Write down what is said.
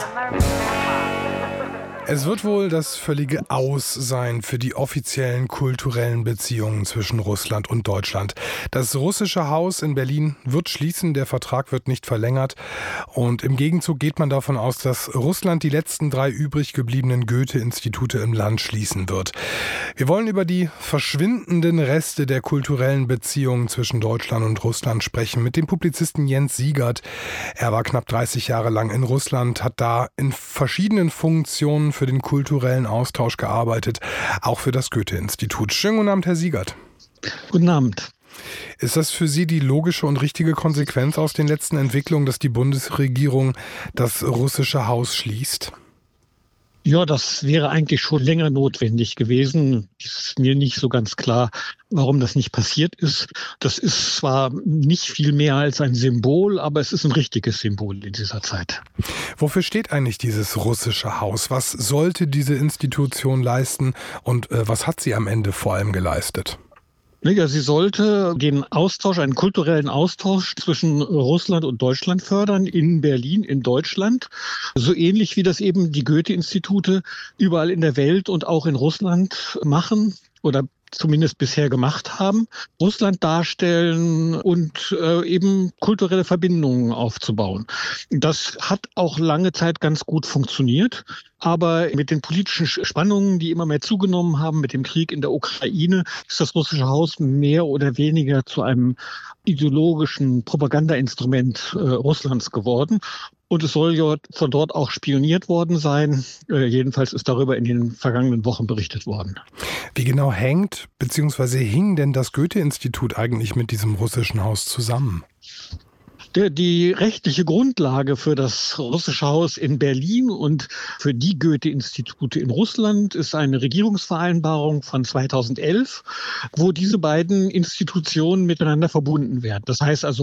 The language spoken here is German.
Es wird wohl das völlige Aus sein für die offiziellen kulturellen Beziehungen zwischen Russland und Deutschland. Das russische Haus in Berlin wird schließen, der Vertrag wird nicht verlängert. Und im Gegenzug geht man davon aus, dass Russland die letzten 3 übrig gebliebenen Goethe-Institute im Land schließen wird. Wir wollen über die verschwindenden Reste der kulturellen Beziehungen zwischen Deutschland und Russland sprechen mit dem Publizisten Jens Siegert. Er war knapp 30 Jahre lang in Russland, hat da in verschiedenen Funktionen für den kulturellen Austausch gearbeitet, auch für das Goethe-Institut. Schönen guten Abend, Herr Siegert. Guten Abend. Ist das für Sie die logische und richtige Konsequenz aus den letzten Entwicklungen, dass die Bundesregierung das russische Haus schließt? Ja, das wäre eigentlich schon länger notwendig gewesen. Es ist mir nicht so ganz klar, warum das nicht passiert ist. Das ist zwar nicht viel mehr als ein Symbol, aber es ist ein richtiges Symbol in dieser Zeit. Wofür steht eigentlich dieses russische Haus? Was sollte diese Institution leisten und was hat sie am Ende vor allem geleistet? Ja, sie sollte den Austausch, einen kulturellen Austausch zwischen Russland und Deutschland fördern, in Berlin, in Deutschland. So ähnlich wie das eben die Goethe-Institute überall in der Welt und auch in Russland machen oder zumindest bisher gemacht haben, Russland darstellen und eben kulturelle Verbindungen aufzubauen. Das hat auch lange Zeit ganz gut funktioniert. Aber mit den politischen Spannungen, die immer mehr zugenommen haben, mit dem Krieg in der Ukraine, ist das russische Haus mehr oder weniger zu einem ideologischen Propagandainstrument Russlands geworden. Und es soll ja von dort auch spioniert worden sein. Jedenfalls ist darüber in den vergangenen Wochen berichtet worden. Wie genau hängt bzw. hing denn das Goethe-Institut eigentlich mit diesem russischen Haus zusammen? Die rechtliche Grundlage für das russische Haus in Berlin und für die Goethe-Institute in Russland ist eine Regierungsvereinbarung von 2011, wo diese beiden Institutionen miteinander verbunden werden. Das heißt also,